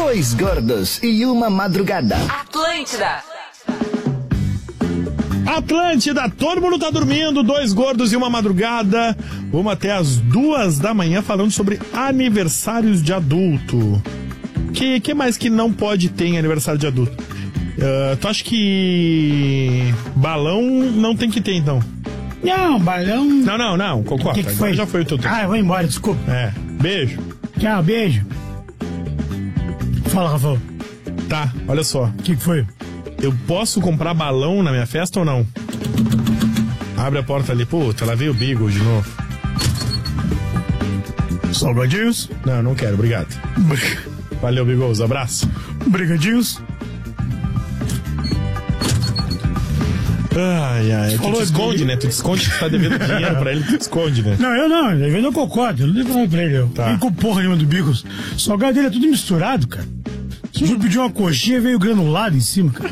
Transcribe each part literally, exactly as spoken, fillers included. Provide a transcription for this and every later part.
Dois gordos e uma madrugada. Atlântida. Atlântida, todo mundo tá dormindo, dois gordos e uma madrugada. Vamos até as duas da manhã falando sobre aniversários de adulto. Que, que mais que não pode ter em aniversário de adulto? Uh, tu acha que balão não tem que ter, então? Não, balão... Não, não, não, concordo. Que que foi? Já foi o teu tempo. Ah, eu vou embora, desculpa. É, beijo. Tchau, beijo. Fala, Rafael. Tá, olha só. O que, que foi? Eu posso comprar balão na minha festa ou não? Abre a porta ali. Puta, lá veio o Beagle de novo. Salgadinhos? Não, não quero, obrigado. Valeu, Beagles, abraço. Brigadinhos? Ai, ai, tu te esconde, de... né? Tu te esconde que tu tá devendo dinheiro pra ele, tu te esconde, né? Não, eu não, ele vendeu cocota, eu não devo nada pra ele. Eu Tá. com porra nenhuma do Bigos. O salgado dele é tudo misturado, cara. Se eu pedir uma coxinha, veio granulado em cima, cara.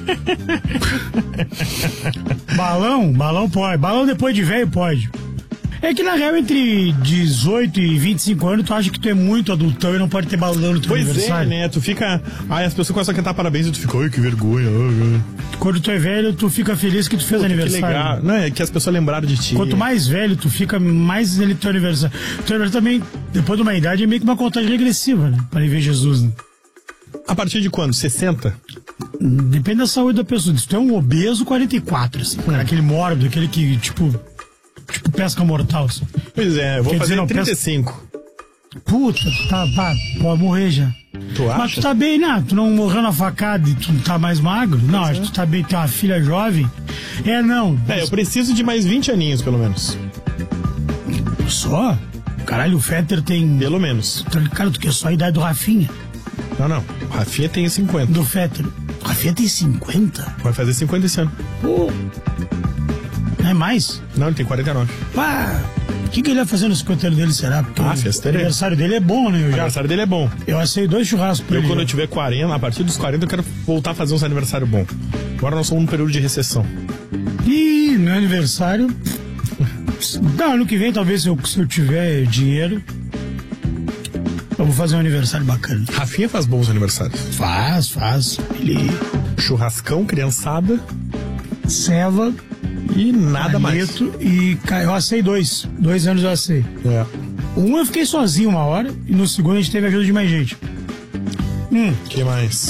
Balão, balão pode. Balão depois de velho pode. É que na real, entre dezoito e vinte e cinco anos, tu acha que tu é muito adultão e não pode ter balão no teu Pois aniversário. é, né? Tu fica... Ai, as pessoas começam a cantar parabéns e tu fica... Ai, que vergonha. Ai, ai. Quando tu é velho, tu fica feliz que tu fez Puta, aniversário. Que legal. Não, é que as pessoas lembraram de ti. Quanto mais velho tu fica, mais ele teu aniversário. Teu aniversário também, depois de uma idade, é meio que uma contagem regressiva, né? Pra ele ver Jesus, né? A partir de quando? sessenta? Depende da saúde da pessoa. Se tu é um obeso, quarenta e quatro, assim. Cara, aquele mórbido, aquele que, tipo... Tipo pesca mortal, assim. Pois é, eu vou Quer fazer dizer, não, trinta e cinco. Puta, tu tá... Pá, pode morrer já. Tu Mas acha? tu tá bem, né? Tu não morreu na facada e tu não tá mais magro? Não, acho que tu tá bem, tem uma filha jovem. É, não. É, eu preciso de mais vinte aninhos, pelo menos. Só? Caralho, o Fetter tem... Pelo menos. Cara, tu quer só a idade do Rafinha? Não, não. O Rafinha tem cinquenta. Do Fetter. O Rafinha tem cinquenta? Vai fazer cinquenta esse ano. Pô. Não é mais? Não, ele tem quarenta e nove. Pá. O que, que ele vai fazer no cinquenta anos dele, será? Porque Ah, o festa dele. aniversário dele é bom, né? Eu O já... aniversário dele é bom. Eu assei dois churrascos pra Eu, ele. quando já. eu tiver quarenta, a partir dos quarenta, eu quero voltar a fazer uns aniversários bons. Agora nós somos num período de recessão. Ih, meu aniversário... Não, ano que vem, talvez, se eu, se eu tiver dinheiro, eu vou fazer um aniversário bacana. Rafinha faz bons aniversários. Faz, faz. Ele... Churrascão, criançada Ceva, e nada mais. palito e... ca- Eu assei dois. Dois anos eu assei. É. Um eu fiquei sozinho uma hora, e no segundo a gente teve a ajuda de mais gente. Hum, Que mais?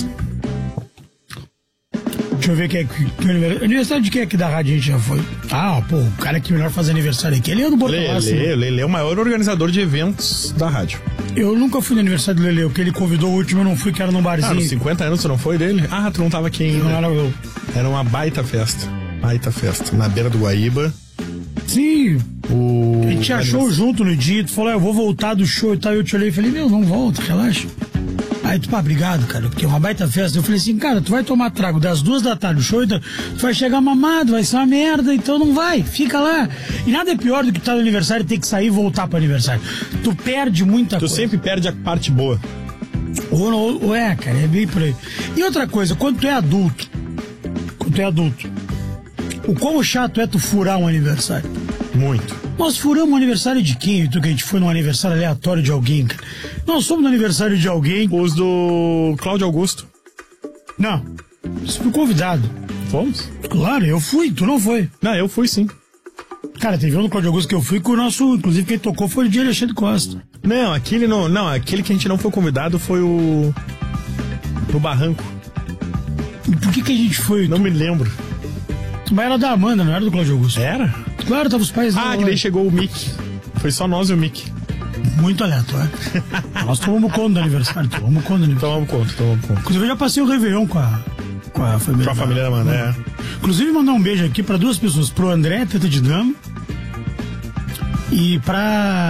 deixa eu ver quem é que... que aniversário, aniversário de quem é que da rádio a gente já foi? Ah, pô, o cara que melhor faz aniversário aqui, ele é do Bortolassi. Lele, Lele é o maior organizador de eventos da rádio. Eu nunca fui no aniversário do Lele, o que ele convidou o último eu não fui, que era num Ah, barzinho. nos cinquenta anos tu não foi dele? Ah, tu não tava aqui ainda. Não era eu. Era uma baita festa. Baita festa. Na beira do Guaíba. Sim, O... a gente tinha show junto no dia, tu falou, ah, eu vou voltar do show e tal, eu te olhei e falei, meu, não volta, relaxa. Aí tu, pá, obrigado, cara, porque é uma baita festa. Eu falei assim, cara, tu vai tomar trago das duas da tarde, o show, então, tu vai chegar mamado, vai ser uma merda, então não vai, fica lá. E nada é pior do que tu tá no aniversário e ter que sair e voltar pro aniversário. Tu perde muita Tu coisa. sempre perde a parte boa. Ou, ou, ou é, cara, é bem por aí. E outra coisa, quando tu é adulto, quando tu é adulto, o quão chato é tu furar um aniversário? Muito. Nós furamos o aniversário de quem? Tu que a gente foi num aniversário aleatório de alguém, cara. Nós somos no aniversário de alguém. Os do Cláudio Augusto. Não, você foi convidado. Fomos? Claro, eu fui, tu não foi. Não, eu fui sim. Cara, teve um no Cláudio Augusto que eu fui que o nosso, inclusive quem tocou foi o de Alexandre Costa. Não, aquele não, não, aquele que a gente não foi convidado foi o no Barranco. E por que que a gente foi? Não me lembro. Mas era da Amanda, não era do Cláudio Augusto. Era? Claro, tava os pais Ah, dela que lá. daí chegou o Mickey. Foi só nós e o Mickey. Muito aleatório. Nós tomamos conta do aniversário, tomamos conta do aniversário. Tomamos conta, tomamos conta. Inclusive eu já passei o Réveillon com a, com a família. Com a família da Amanda, é. Inclusive mandar um beijo aqui pra duas pessoas, pro André, teta de dama, e pra